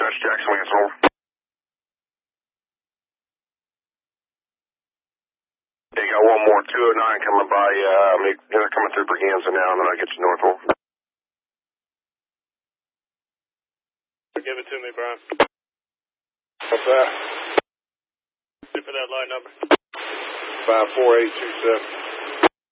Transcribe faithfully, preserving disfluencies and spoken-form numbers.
West Jackson Lansing, over. Yeah, you got one more, two oh nine coming by, uh, they're coming through Braganza now, and then I'll get you north, over. Give it to me, Brian. What's that? For that line number. five four eight two seven.